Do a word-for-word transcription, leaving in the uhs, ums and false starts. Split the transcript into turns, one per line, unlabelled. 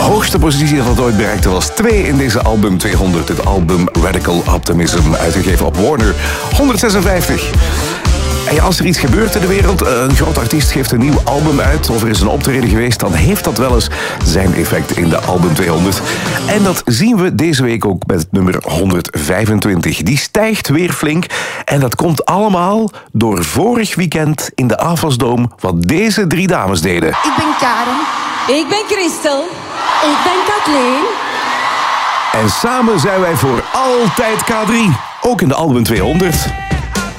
hoogste positie dat het ooit bereikte was twee in deze album tweehonderd. Het album Radical Optimism, uitgegeven op Warner. honderdzesenvijftig. En ja, als er iets gebeurt in de wereld, een groot artiest geeft een nieuw album uit of er is een optreden geweest, dan heeft dat wel eens zijn effect in de album tweehonderd. En dat zien we deze week ook met het nummer honderdvijfentwintig. Die stijgt weer flink en dat komt allemaal door vorig weekend in de Avasdome wat deze drie dames deden.
Ik ben Karen.
Ik ben Christel.
Ik ben Kathleen.
En samen zijn wij voor altijd K drie. Ook in de album tweehonderd.